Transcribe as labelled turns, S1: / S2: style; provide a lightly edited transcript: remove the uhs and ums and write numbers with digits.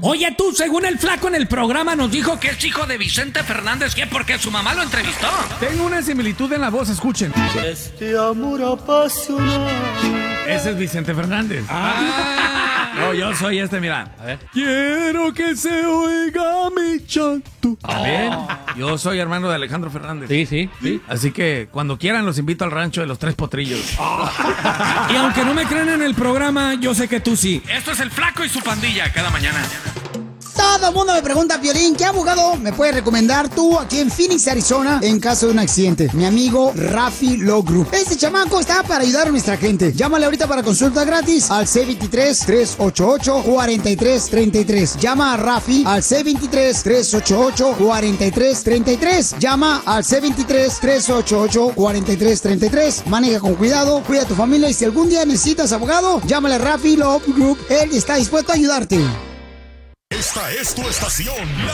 S1: Oye, tú, según el flaco en el programa nos dijo que es hijo de Vicente Fernández, ¿qué? Porque su mamá lo entrevistó.
S2: Tengo una similitud en la voz, escuchen.
S3: Este amor apasionado.
S2: Ese es Vicente Fernández. No, yo soy mira.
S1: A ver.
S2: Quiero que se oiga mi chanto. ¿Ven? Yo soy hermano de Alejandro Fernández.
S1: Sí.
S2: Así que cuando quieran los invito al rancho de los Tres Potrillos.
S1: Y aunque no me creen en el programa, yo sé que tú sí. Esto es el flaco y su pandilla cada mañana.
S4: Todo el mundo me pregunta, Piolín, ¿qué abogado me puedes recomendar tú aquí en Phoenix, Arizona, en caso de un accidente? Mi amigo Rafi Law Group. Este chamaco está para ayudar a nuestra gente. Llámale ahorita para consulta gratis al C23-388-4333. Llama a Rafi al C23-388-4333. Llama al C23-388-4333. Maneja con cuidado, cuida a tu familia y si algún día necesitas abogado, llámale a Rafi Law Group. Él está dispuesto a ayudarte.
S5: Esta es tu estación, la